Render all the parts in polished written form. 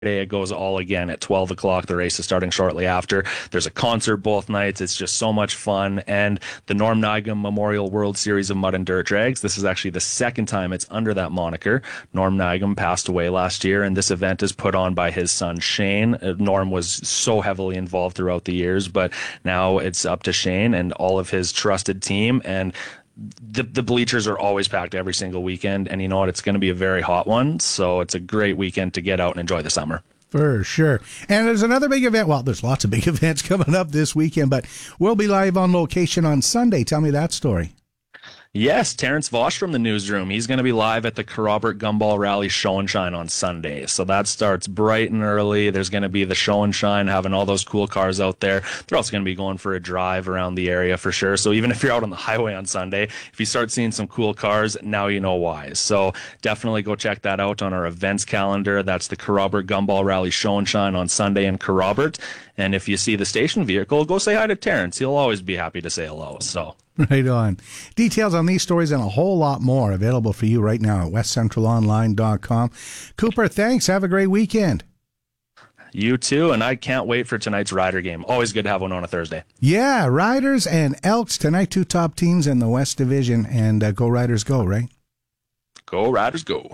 It goes all again at 12 o'clock. The race is starting shortly after. There's a concert both nights. It's just so much fun. And the Norm Nigam Memorial World Series of Mud and Dirt Drags, this is actually the second time it's under that moniker. Norm Nigam passed away last year, and this event is put on by his son, Shane. Norm was so heavily involved throughout the years, but now it's up to Shane and all of his trusted team. And the bleachers are always packed every single weekend, and you know what? It's going to be a very hot one, so it's a great weekend to get out and enjoy the summer. For sure. And there's another big event. Well, there's lots of big events coming up this weekend, but we'll be live on location on Sunday. Tell me that story. Yes, Terrence Vosch from the newsroom. He's going to be live at the Robert Gumball Rally Show and Shine on Sunday. So that starts bright and early. There's going to be the show and shine, having all those cool cars out there. They're also going to be going for a drive around the area for sure. So even if you're out on the highway on Sunday, if you start seeing some cool cars, now you know why. So definitely go check that out on our events calendar. That's the Robert Gumball Rally Show and Shine on Sunday in Robert. And if you see the station vehicle, go say hi to Terrence. He'll always be happy to say hello. So. Right on. Details on these stories and a whole lot more available for you right now at westcentralonline.com. Cooper, thanks. Have a great weekend. You too, and I can't wait for tonight's Rider game. Always good to have one on a Thursday. Yeah, Riders and Elks tonight, two top teams in the West Division, and go Riders go, right? Go Riders go.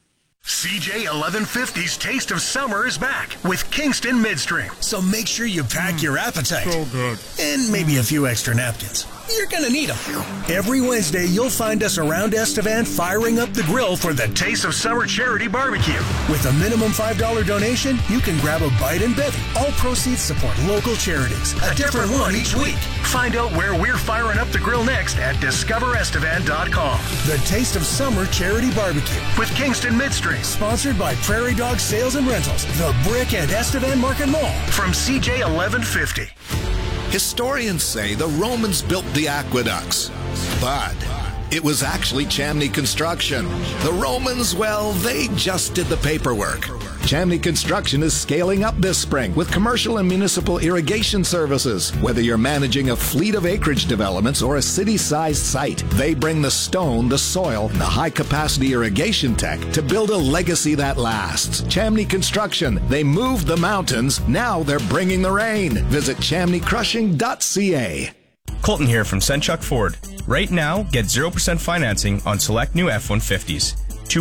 CJ 1150's Taste of Summer is back with Kingston Midstream. So make sure you pack your appetite. So good. And maybe a few extra napkins. You're going to need them. Every Wednesday, you'll find us around Estevan firing up the grill for the Taste of Summer Charity Barbecue. With a minimum $5 donation, you can grab a bite and bevy. All proceeds support local charities. A different one each week. Find out where we're firing up the grill next at discoverestevan.com. The Taste of Summer Charity Barbecue with Kingston Midstream. Sponsored by Prairie Dog Sales and Rentals, The Brick and Estevan Market Mall. From CJ 1150. Historians say the Romans built the aqueducts, but it was actually Chamney Construction. The Romans, well, they just did the paperwork. Chamney Construction is scaling up this spring with commercial and municipal irrigation services. Whether you're managing a fleet of acreage developments or a city-sized site, they bring the stone, the soil, and the high-capacity irrigation tech to build a legacy that lasts. Chamney Construction, they moved the mountains, now they're bringing the rain. Visit chamneycrushing.ca. Colton here from Senchuk Ford. Right now, get 0% financing on select new F-150s,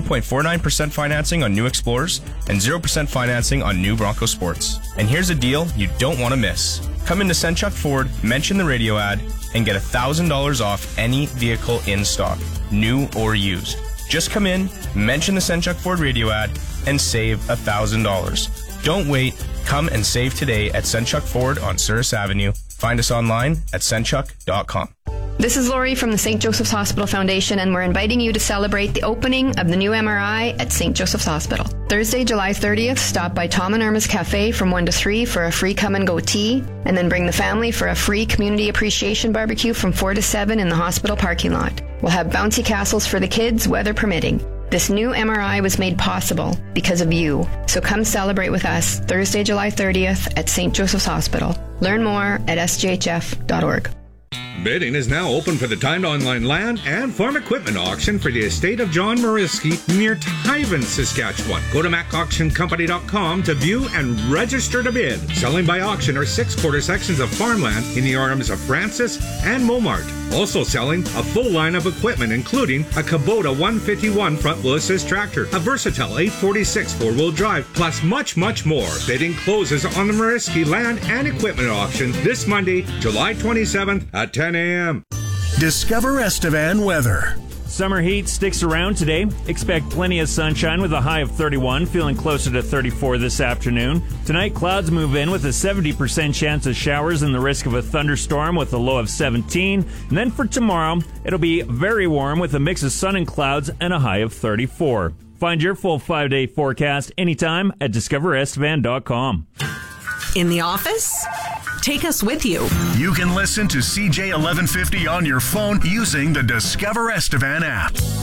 2.49% financing on new Explorers, and 0% financing on new Bronco Sports. And here's a deal you don't want to miss. Come into Senchuk Ford, mention the radio ad, and get $1,000 off any vehicle in stock, new or used. Just come in, mention the Senchuk Ford radio ad, and save $1,000. Don't wait. Come and save today at Senchuk Ford on Souris Avenue. Find us online at senchuk.com. This is Lori from the St. Joseph's Hospital Foundation, and we're inviting you to celebrate the opening of the new MRI at St. Joseph's Hospital. Thursday, July 30th, stop by Tom and Irma's Cafe from 1 to 3 for a free come-and-go tea, and then bring the family for a free community appreciation barbecue from 4 to 7 in the hospital parking lot. We'll have bouncy castles for the kids, weather permitting. This new MRI was made possible because of you. So come celebrate with us Thursday, July 30th at St. Joseph's Hospital. Learn more at sjhf.org. Bidding is now open for the timed online land and farm equipment auction for the estate of John Mariski near Tyven, Saskatchewan. Go to macauctioncompany.com to view and register to bid. Selling by auction are 6 quarter sections of farmland in the arms of Francis and Momart. Also selling a full line of equipment, including a Kubota 151 front wheel assist tractor, a Versatile 846 4-wheel drive, plus much, much more. Bidding closes on the Mariski land and equipment auction this Monday, July 27th at 10 a.m. Discover Estevan weather. Summer heat sticks around today. Expect plenty of sunshine with a high of 31, feeling closer to 34 this afternoon. Tonight, clouds move in with a 70% chance of showers and the risk of a thunderstorm with a low of 17. And then for tomorrow, it'll be very warm with a mix of sun and clouds and a high of 34. Find your full 5-day forecast anytime at discoverestevan.com. In the office? Take us with you. You can listen to CJ 1150 on your phone using the Discover Estevan app.